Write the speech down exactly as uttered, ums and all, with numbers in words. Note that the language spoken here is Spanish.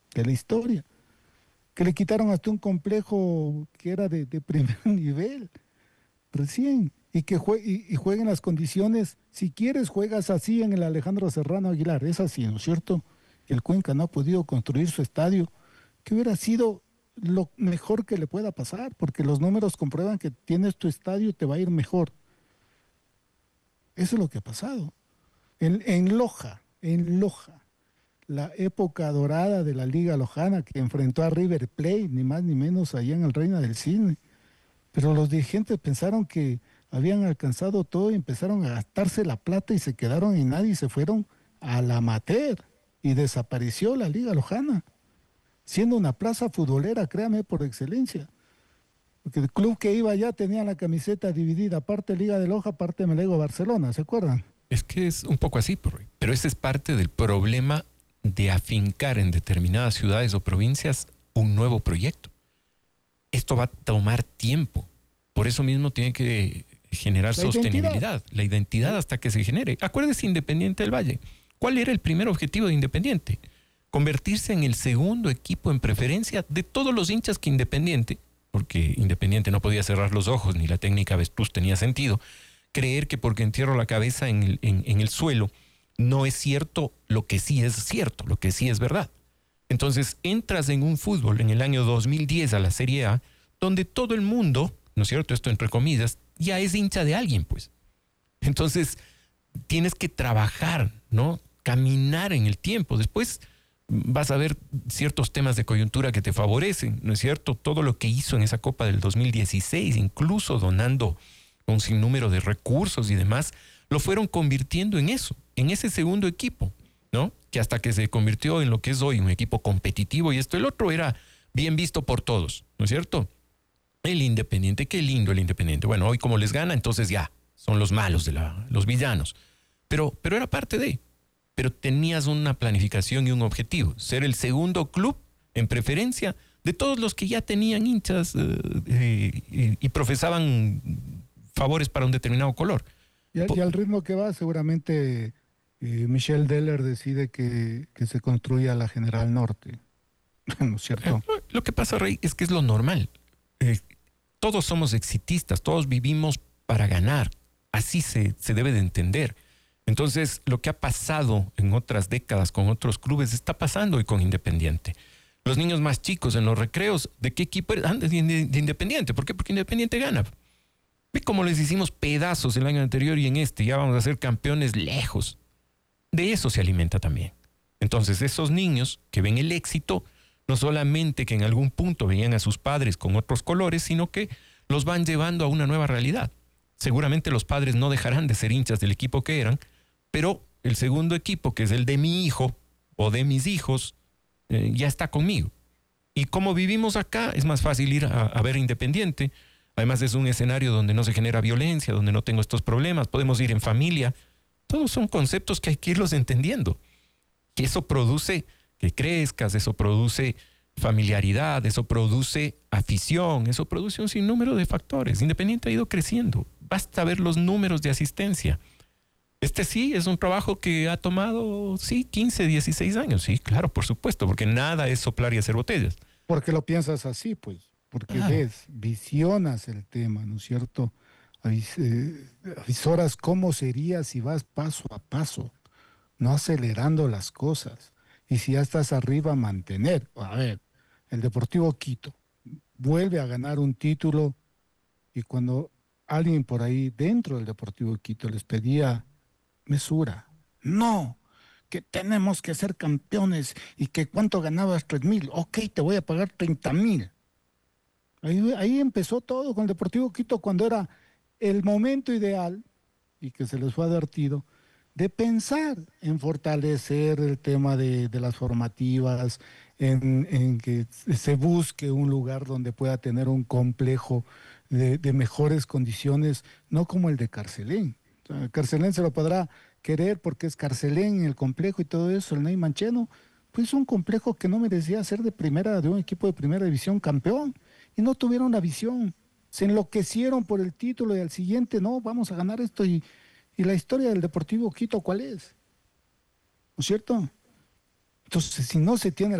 de la historia, que le quitaron hasta un complejo que era de, de primer nivel, recién, y que jue, y, y jueguen las condiciones, si quieres juegas así en el Alejandro Serrano Aguilar, es así, ¿no es cierto? El Cuenca no ha podido construir su estadio, que hubiera sido lo mejor que le pueda pasar, porque los números comprueban que tienes tu estadio, te va a ir mejor. Eso es lo que ha pasado. En, en Loja, en Loja, la época dorada de la Liga Lojana que enfrentó a River Plate, ni más ni menos allá en el Reina del Cine. Pero los dirigentes pensaron que habían alcanzado todo y empezaron a gastarse la plata y se quedaron en nada y se fueron a la amateur y desapareció la Liga Lojana, siendo una plaza futbolera, créame, por excelencia. Porque el club que iba allá tenía la camiseta dividida, parte Liga de Loja, parte Melego Barcelona, ¿se acuerdan? Es que es un poco así, pero ese es parte del problema de afincar en determinadas ciudades o provincias un nuevo proyecto. Esto va a tomar tiempo. Por eso mismo tiene que generar la sostenibilidad, identidad. la identidad hasta que se genere. Acuérdese Independiente del Valle. ¿Cuál era el primer objetivo de Independiente? Convertirse en el segundo equipo en preferencia de todos los hinchas que Independiente, porque Independiente no podía cerrar los ojos, ni la técnica avestruz tenía sentido, creer que porque entierro la cabeza en el, en, en el suelo no es cierto lo que sí es cierto, lo que sí es verdad. Entonces entras en un fútbol en el año dos mil diez a la Serie A, donde todo el mundo, ¿no es cierto?, esto entre comillas, ya es hincha de alguien, pues. Entonces tienes que trabajar, ¿no?, caminar en el tiempo. Después vas a ver ciertos temas de coyuntura que te favorecen, ¿no es cierto? Todo lo que hizo en esa Copa del dos mil dieciséis, incluso donando un sinnúmero de recursos y demás, lo fueron convirtiendo en eso, en ese segundo equipo, ¿no? Que hasta que se convirtió en lo que es hoy, un equipo competitivo, y esto el otro era bien visto por todos, ¿no es cierto? El Independiente, qué lindo el Independiente. Bueno, hoy como les gana, entonces ya, son los malos, de la, los villanos. Pero, pero era parte de, pero tenías una planificación y un objetivo, ser el segundo club en preferencia de todos los que ya tenían hinchas eh, eh, y, y profesaban favores para un determinado color. Y, y al ritmo que va, seguramente eh, Michel Deller decide que, que se construya la General Norte, ¿no es cierto? Eh, lo que pasa, Rey, es que es lo normal. Eh, todos somos exitistas, todos vivimos para ganar. Así se, se debe de entender. Entonces, lo que ha pasado en otras décadas con otros clubes está pasando hoy con Independiente. Los niños más chicos en los recreos, ¿de qué equipo eres? De, de, de Independiente. ¿Por qué? Porque Independiente gana. Ve cómo les hicimos pedazos el año anterior y en este ya vamos a ser campeones lejos. De eso se alimenta también. Entonces, esos niños que ven el éxito, no solamente que en algún punto veían a sus padres con otros colores, sino que los van llevando a una nueva realidad. Seguramente los padres no dejarán de ser hinchas del equipo que eran, pero el segundo equipo, que es el de mi hijo o de mis hijos, eh, ya está conmigo. Y como vivimos acá, es más fácil ir a, a ver Independiente. Además es un escenario donde no se genera violencia, donde no tengo estos problemas, podemos ir en familia. Todos son conceptos que hay que irlos entendiendo. Que eso produce que crezcas, eso produce familiaridad, eso produce afición, eso produce un sinnúmero de factores. Independiente ha ido creciendo. Basta ver los números de asistencia. Este sí es un trabajo que ha tomado, sí, quince, dieciséis años. Sí, claro, por supuesto, porque nada es soplar y hacer botellas. Porque lo piensas así, pues. Porque ah. ves, visionas el tema, ¿no es cierto? Avis, eh, avisoras cómo sería si vas paso a paso, no acelerando las cosas. Y si ya estás arriba, mantener. A ver, el Deportivo Quito vuelve a ganar un título y cuando alguien por ahí dentro del Deportivo Quito les pedía mesura, no, que tenemos que ser campeones y que cuánto ganabas, tres mil, ok, te voy a pagar treinta mil. Ahí, ahí empezó todo con el Deportivo Quito cuando era el momento ideal y que se les fue advertido de pensar en fortalecer el tema de, de las formativas, en, en que se busque un lugar donde pueda tener un complejo de, de mejores condiciones, no como el de Carcelén. O sea, el Carcelén se lo podrá querer porque es Carcelén, el complejo y todo eso, el Ney Mancheno, pues un complejo que no merecía ser de primera, de un equipo de primera división campeón, y no tuvieron la visión, se enloquecieron por el título y al siguiente, no, vamos a ganar esto y ¿Y la historia del Deportivo Quito cuál es? ¿No es cierto? Entonces, si no se tiene